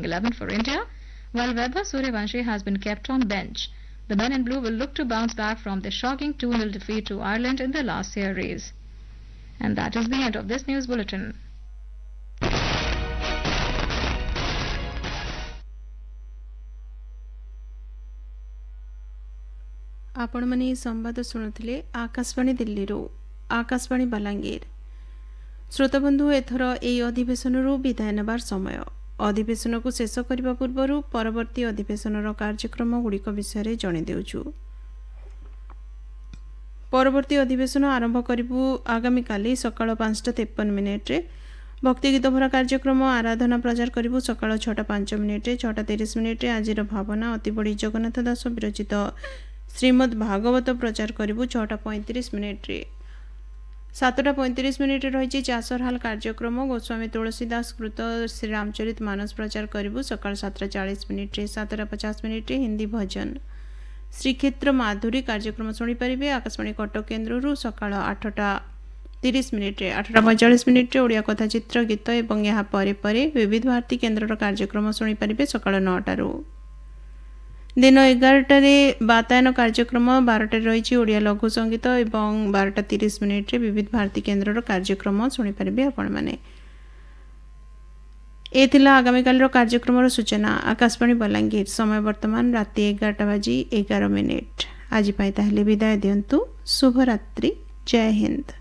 11 for India, while Vaibhav Suryavanshi has been kept on bench. The men in blue will look to bounce back from the shocking 2-0 defeat to Ireland in the last series. And that is the end of this news bulletin. आपण मने संवाद शुणुले आकाशवाणी दिल्ली आकाशवाणी बलांगीर। श्रोताबंधु एथर ए अधिवेशन विदाय नेबार समय। अधिवेशन को शेष करने पूर्व परवर्ती अधिवेशन कार्यक्रम गुड़िक विषय जणे देउछु। परवर्ती अधिवेशन आरंभ करिबु आगामी काली सकाळ 5:53 भक्तिगीत भरा कार्यक्रम आराधना प्रचार करिबु सकाळ 6:05 6:30 आजिर भावना अति बड़ी जगन्नाथ दास विरचित श्रीमद् भागवत प्रचार करिबु 6:35 7:35 रही चाषरहाल कार्यक्रम गोस्वामी तुलसीदास कृत श्री रामचरित मानस प्रचार करिबु सकाळ 7:40 7:50 हिंदी भजन श्रीक्षेत्र माधुरी कार्यक्रम शुणी पारिबे आकाशवाणी कटक केन्द्र सकाळ 8:30 8:45 ओडिया कथा चित्र गीत एवं यहाँ परे विविध भारती केन्द्र कार्यक्रम शुणी पारिबे सकाळ 9 दिन 11 बातायन कार्यक्रम 12 रही ओडिया लघु संगीत एवं 12:30 विविध भारती केन्द्र कार्यक्रम शुणी पारिबे आपण माने। एथिला आगामी काल कार्यक्रम सूचना आकाशवाणी बलांगीर समय वर्तमान राति 11:11 आज पाई ताहले विदाय दियंतु शुभ रात्रि जय हिंद।